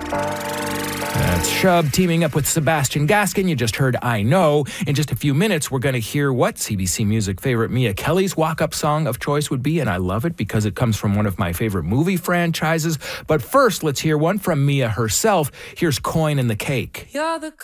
That's Shub teaming up with Sebastian Gaskin. You just heard I Know. In just a few minutes, we're going to hear what CBC Music favorite Mia Kelly's walk-up song of choice would be, and I love it because it comes from one of my favorite movie franchises. But first, let's hear one from Mia herself. Here's Coin in the Cake. You're the